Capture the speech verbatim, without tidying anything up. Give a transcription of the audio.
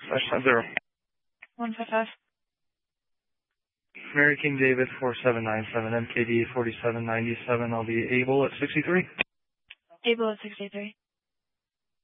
Slash five zero. one five five. Mary King David four seven nine seven, M K D forty-seven ninety-seven. I'll be able at sixty-three. Able at sixty-three.